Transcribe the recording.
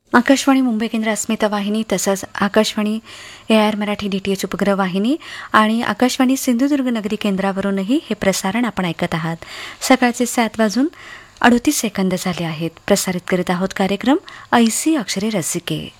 आकाशवाणी मुंबई केंद्र अस्मिता वाहिनी तसंच आकाशवाणी AIR मराठी DTH उपग्रह वाहिनी आणि आकाशवाणी सिंधुदुर्ग नगरी केंद्रावरूनही हे प्रसारण आपण ऐकत आहात. सकाळचे 7:38 झाले आहेत. प्रसारित करीत आहोत कार्यक्रम ऐसी अक्षरे रसिके.